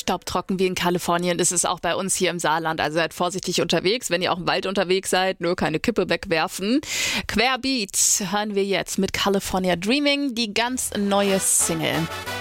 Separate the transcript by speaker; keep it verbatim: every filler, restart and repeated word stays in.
Speaker 1: staubtrocken wie in Kalifornien ist es auch bei uns hier im Saarland. Also seid vorsichtig unterwegs, wenn ihr auch im Wald unterwegs seid, nur keine Kippe wegwerfen. Querbeat hören wir jetzt mit California Dreaming, die ganz neue Single.